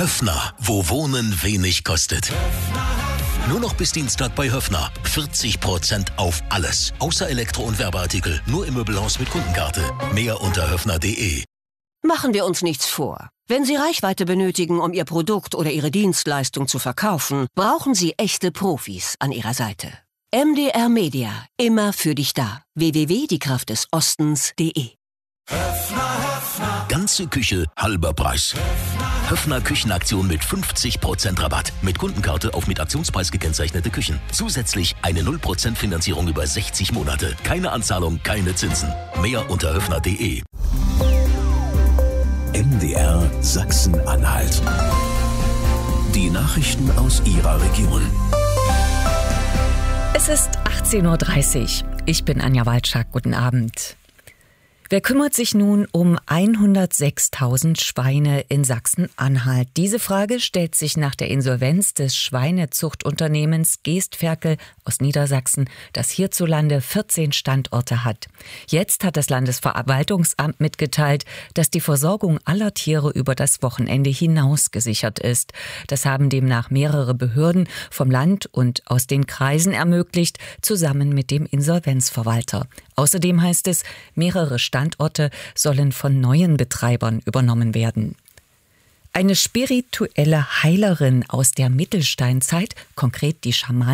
Höffner, wo Wohnen wenig kostet. Nur noch bis Dienstag bei Höffner. 40% auf alles. Außer Elektro- und Werbeartikel. Nur im Möbelhaus mit Kundenkarte. Mehr unter höffner.de. Machen wir uns nichts vor. Wenn Sie Reichweite benötigen, um Ihr Produkt oder Ihre Dienstleistung zu verkaufen, brauchen Sie echte Profis an Ihrer Seite. MDR Media. Immer für dich da. www.diekraftdesostens.de. Ganze Küche, halber Preis. Höffner Küchenaktion mit 50% Rabatt. Mit Kundenkarte auf mit Aktionspreis gekennzeichnete Küchen. Zusätzlich eine 0% Finanzierung über 60 Monate. Keine Anzahlung, keine Zinsen. Mehr unter höffner.de. MDR Sachsen-Anhalt. Die Nachrichten aus Ihrer Region. Es ist 18:30 Uhr. Ich bin Anja Walczak. Guten Abend. Wer kümmert sich nun um 106.000 Schweine in Sachsen-Anhalt? Diese Frage stellt sich nach der Insolvenz des Schweinezuchtunternehmens Geestferkel aus Niedersachsen, das hierzulande 14 Standorte hat. Jetzt hat das Landesverwaltungsamt mitgeteilt, dass die Versorgung aller Tiere über das Wochenende hinaus gesichert ist. Das haben demnach mehrere Behörden vom Land und aus den Kreisen ermöglicht, zusammen mit dem Insolvenzverwalter. Außerdem heißt es, mehrere Standorte sollen von neuen Betreibern übernommen werden. Eine spirituelle Heilerin aus der Mittelsteinzeit, konkret die Schamanin